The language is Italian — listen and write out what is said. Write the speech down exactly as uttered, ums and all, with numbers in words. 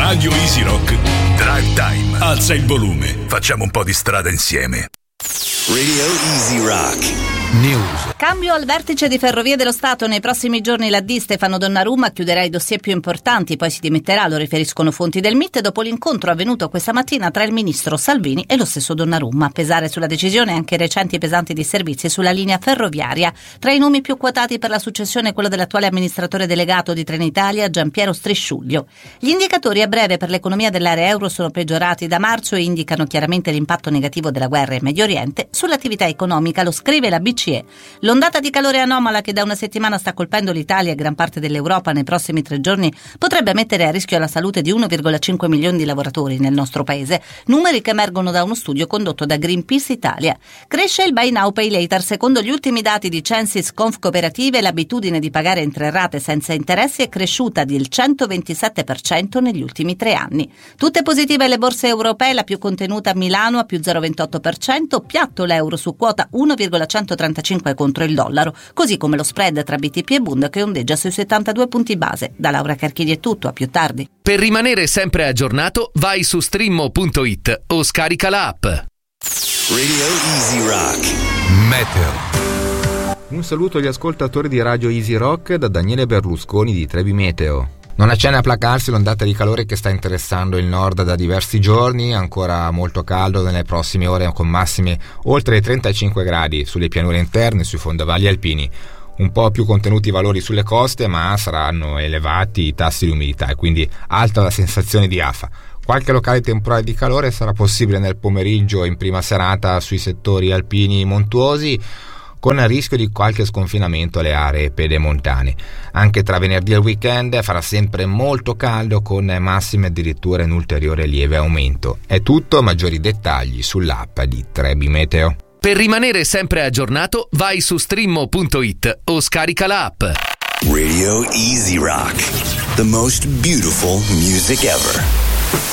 Radio Easy Rock Drive Time. Alza il volume, facciamo un po' di strada insieme. Radio Easy Rock News. Cambio al vertice di Ferrovie dello Stato. Nei prossimi giorni l'A D Stefano Donnarumma chiuderà i dossier più importanti, poi si dimetterà, lo riferiscono fonti del M I T, dopo l'incontro avvenuto questa mattina tra il ministro Salvini e lo stesso Donnarumma. A pesare sulla decisione anche i recenti pesanti disservizi sulla linea ferroviaria. Tra i nomi più quotati per la successione quello dell'attuale amministratore delegato di Trenitalia, Giampiero Strisciuglio. Gli indicatori a breve per l'economia dell'area euro sono peggiorati da marzo e indicano chiaramente l'impatto negativo della guerra in Medio Oriente sull'attività economica, lo scrive la B C E. L'ondata di calore anomala che da una settimana sta colpendo l'Italia e gran parte dell'Europa nei prossimi tre giorni potrebbe mettere a rischio la salute di uno virgola cinque milioni di lavoratori nel nostro paese, numeri che emergono da uno studio condotto da Greenpeace Italia. Cresce il buy now pay later. Secondo gli ultimi dati di Censis Conf Cooperative, l'abitudine di pagare in tre rate senza interessi è cresciuta del centoventisette per cento negli ultimi tre anni. Tutte positive le borse europee, la più contenuta a Milano a più zero virgola ventotto per cento, piatto l'euro su quota uno virgola centotrentacinque contro il dollaro, così come lo spread tra B T P e Bund che ondeggia sui settantadue punti base. Da Laura Carchini è tutto, a più tardi. Per rimanere sempre aggiornato, vai su streamo punto it o scarica la app. Radio Easy Rock Meteo. Un saluto agli ascoltatori di Radio Easy Rock da Daniele Berlusconi di Trebi Meteo. Non accenna a placarsi l'ondata di calore che sta interessando il nord da diversi giorni, ancora molto caldo nelle prossime ore con massime oltre i trentacinque gradi sulle pianure interne e sui fondovalli alpini. Un po' più contenuti i valori sulle coste, ma saranno elevati i tassi di umidità e quindi alta la sensazione di afa. Qualche locale temporale di calore sarà possibile nel pomeriggio e in prima serata sui settori alpini montuosi, con il rischio di qualche sconfinamento alle aree pedemontane. Anche tra venerdì e il weekend farà sempre molto caldo, con massime addirittura in ulteriore lieve aumento. È tutto, maggiori dettagli sull'app di Trebi Meteo. Per rimanere sempre aggiornato, vai su streamo punto it o scarica la app. Radio Easy Rock, the most beautiful music ever.